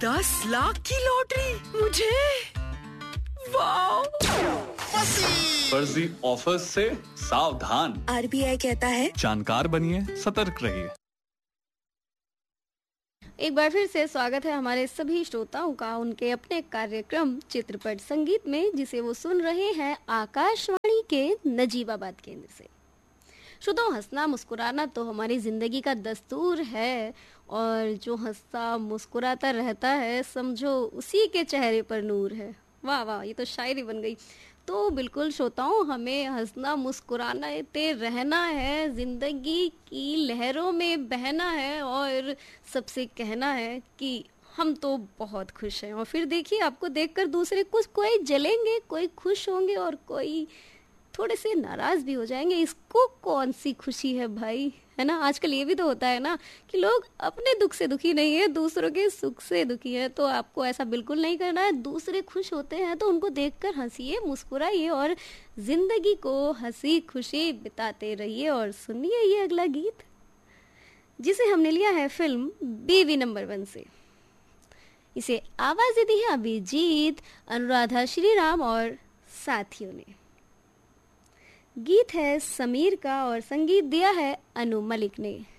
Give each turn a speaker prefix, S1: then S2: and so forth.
S1: 10 लाख की लॉटरी मुझे। वाह!
S2: फर्जी ऑफर से सावधान।
S1: RBI कहता है
S2: जानकार बनिए, सतर्क रहिए।
S3: एक बार फिर से स्वागत है हमारे सभी श्रोताओं का उनके अपने कार्यक्रम चित्रपट संगीत में, जिसे वो सुन रहे हैं आकाशवाणी के नजीबाबाद केंद्र से। श्रोताओं, हंसना मुस्कुराना तो हमारी जिंदगी का दस्तूर है, और जो हंसता मुस्कुराता रहता है समझो उसी के चेहरे पर नूर है। वाह वाह, ये तो शायरी बन गई। तो बिल्कुल श्रोताओं, हमें हंसना मुस्कुराते रहना है, जिंदगी की लहरों में बहना है, और सबसे कहना है कि हम तो बहुत खुश हैं। और फिर देखिए, आपको देखकर दूसरे कुछ कोई जलेंगे, कोई खुश होंगे और कोई थोड़े से नाराज भी हो जाएंगे। इसको कौन सी खुशी है भाई, है ना। आजकल ये भी तो होता है ना कि लोग अपने दुख से दुखी नहीं है, दूसरों के सुख से दुखी है। तो आपको ऐसा बिल्कुल नहीं करना है। दूसरे खुश होते हैं तो उनको देखकर हंसिए, मुस्कुराइए और जिंदगी को हंसी खुशी बिताते रहिए। और सुनिए ये अगला गीत, जिसे हमने लिया है फिल्म बीवी नंबर 1 से। इसे आवाज दी है अभिजीत, अनुराधा श्रीराम और साथियों ने। गीत है समीर का और संगीत दिया है अनु मलिक ने।